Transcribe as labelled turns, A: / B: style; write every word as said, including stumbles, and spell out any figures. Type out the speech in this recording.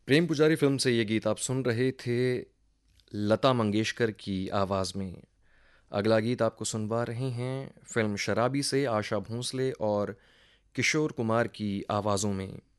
A: प्रेम पुजारी फ़िल्म से ये गीत आप सुन रहे थे लता मंगेशकर की आवाज़ में। अगला गीत आपको सुनवा रहे हैं फ़िल्म शराबी से आशा भोंसले और किशोर कुमार की आवाज़ों में।